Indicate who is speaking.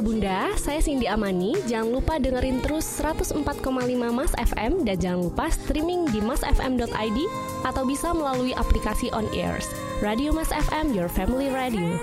Speaker 1: Bunda, saya Cindy Amani. Jangan lupa dengerin terus 104,5 Mas FM dan jangan lupa streaming di masfm.id atau bisa melalui aplikasi On Airs. Radio Mas FM, your family radio.